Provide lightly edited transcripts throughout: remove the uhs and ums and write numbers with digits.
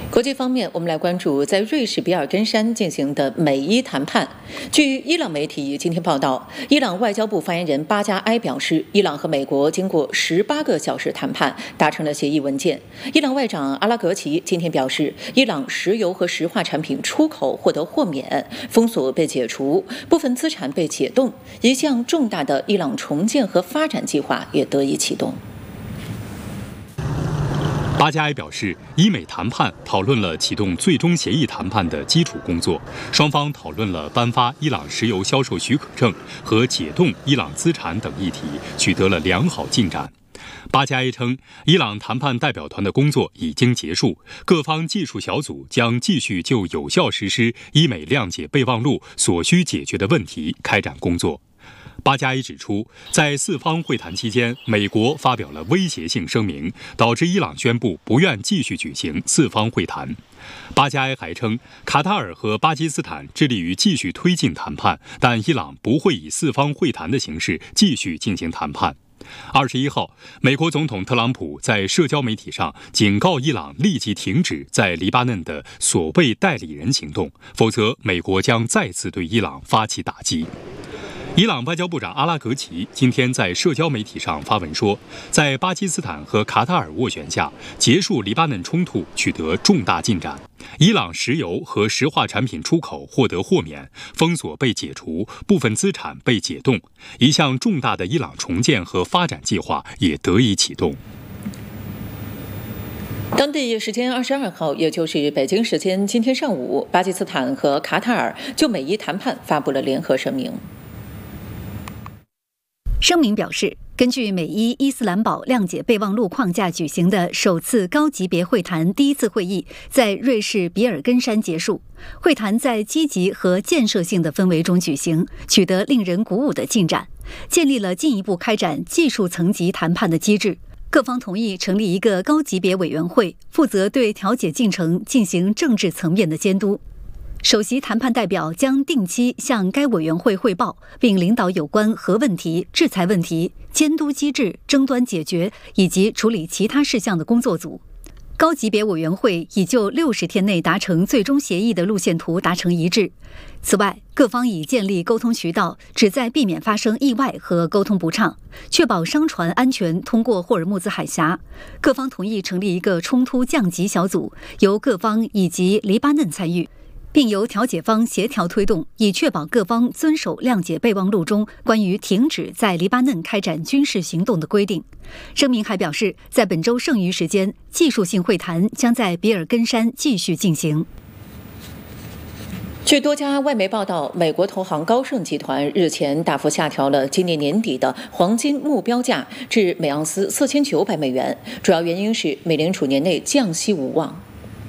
国际方面，我们来关注在瑞士比尔根山进行的美伊谈判。据伊朗媒体今天报道，伊朗外交部发言人巴加埃表示，伊朗和美国经过18个小时谈判，达成了协议文件。伊朗外长阿拉格齐今天表示，伊朗石油和石化产品出口获得豁免，封锁被解除，部分资产被解冻，一项重大的伊朗重建和发展计划也得以启动。 巴加埃表示，伊美谈判讨论了启动最终协议谈判的基础工作，双方讨论了颁发伊朗石油销售许可证和解冻伊朗资产等议题，取得了良好进展。巴加埃称，伊朗谈判代表团的工作已经结束，各方技术小组将继续就有效实施伊美谅解备忘录所需解决的问题开展工作。巴加埃指出，在四方会谈期间，美国发表了威胁性声明，导致伊朗宣布不愿继续举行四方会谈。巴加埃还称，卡塔尔和巴基斯坦致力于继续推进谈判，但伊朗不会以四方会谈的形式继续进行谈判。21号，美国总统特朗普在社交媒体上警告伊朗立即停止在黎巴嫩的所谓代理人行动，否则美国将再次对伊朗发起打击。伊朗外交部长阿拉格齐今天在社交媒体上发文说，在巴基斯坦和卡塔尔斡旋下，结束黎巴嫩冲突取得重大进展。伊朗石油和石化产品出口获得豁免，封锁被解除，部分资产被解冻，一项重大的伊朗重建和发展计划也得以启动。 当地时间22号，也就是北京时间今天上午，巴基斯坦和卡塔尔就美伊谈判发布了联合声明。 声明表示，根据美伊伊斯兰堡谅解备忘录框架举行的首次高级别会谈第一次会议在瑞士比尔根山结束。会谈在积极和建设性的氛围中举行，取得令人鼓舞的进展，建立了进一步开展技术层级谈判的机制。各方同意成立一个高级别委员会，负责对调解进程进行政治层面的监督。首席谈判代表将定期向该委员会汇报，并领导有关核问题、制裁问题、监督机制、争端解决以及处理其他事项的工作组。高级别委员会已就60天内达成最终协议的路线图达成一致。此外，各方已建立沟通渠道，旨在避免发生意外和沟通不畅，确保商船安全通过霍尔木兹海峡。各方同意成立一个冲突降级小组，由各方以及黎巴嫩参与，并由调解方协调推动，以确保各方遵守谅解备忘录中关于停止在黎巴嫩开展军事行动的规定。声明还表示，在本周剩余时间，技术性会谈将在比尔根山继续进行。 据多家外媒报道，美国投行高盛集团日前大幅下调了今年年底的黄金目标价至每盎司4900美元，主要原因是美联储年内降息无望。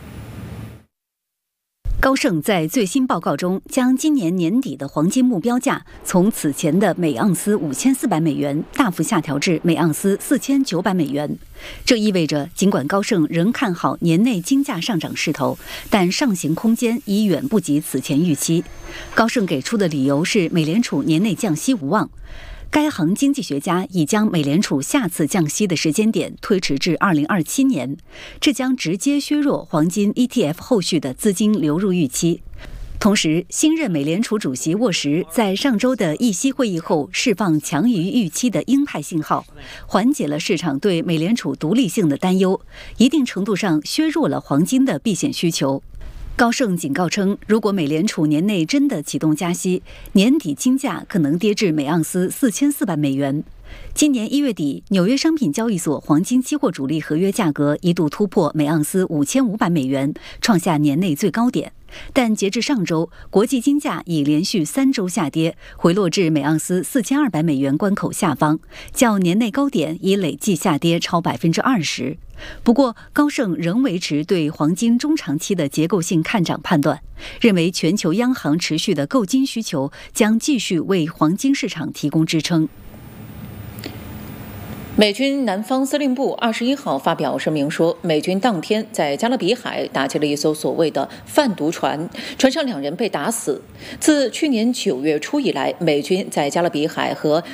高盛在最新报告中将今年年底的黄金目标价从此前的每盎司5400美元大幅下调至每盎司4900美元。这意味着，尽管高盛仍看好年内金价上涨势头，但上行空间已远不及此前预期。高盛给出的理由是美联储年内降息无望。该行经济学家已将美联储下次降息的时间点推迟至2027年，这将直接削弱黄金 ETF 后续的资金流入预期。同时，新任美联储主席沃什在上周的议息会议后释放强于预期的鹰派信号，缓解了市场对美联储独立性的担忧，一定程度上削弱了黄金的避险需求。高盛警告称，如果美联储年内真的启动加息，年底金价可能跌至每盎司4400美元。今年1月底，纽约商品交易所黄金期货主力合约价格一度突破每盎司5500美元，创下年内最高点。但截至上周，国际金价已连续3周下跌，回落至每盎司4200美元关口下方，较年内高点已累计下跌超20%。不过，高盛仍维持对黄金中长期的结构性看涨判断，认为全球央行持续的购金需求将继续为黄金市场提供支撑。 美军南方司令部21号发表声明说，美军当天在加勒比海打击了一艘所谓的贩毒船，船上2人被打死。自去年9月初以来，美军在加勒比海和